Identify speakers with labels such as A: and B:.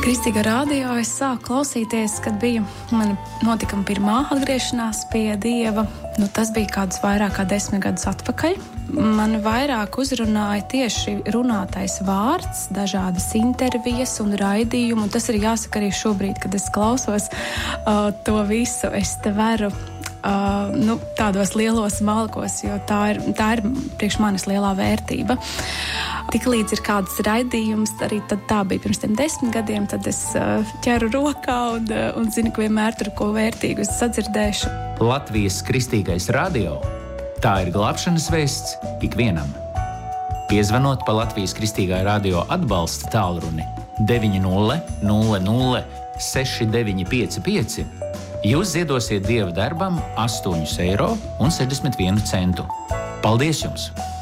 A: Kristīgā radio es sāku klausīties, kad bija mana notikuma pirmā atgriešanās pie Dieva. Tas bija kāds vairāk kā 10 gadus atpakaļ. Man vairāk uzrunāja tieši runātais vārds, dažādas intervijas un raidījumu. Un tas ir jāsaka arī šobrīd, kad es klausos to visu. Es te veru tādos lielos malkos, jo tā ir priekš manis lielā vērtība. Tiklīdz ir kāds raidījums, arī tad tā bija pirms 10 gadiem, tad es ķeru rokā un zinu, ka vienmēr tur ko vērtīgu es sadzirdēšu.
B: Latvijas Kristīgais radio – tā ir glābšanas vēsts ikvienam. Piezvanot pa Latvijas Kristīgā radio atbalsta tālruni 900 6955, jūs ziedosiet Dieva darbam 8,61 eiro. Paldies jums!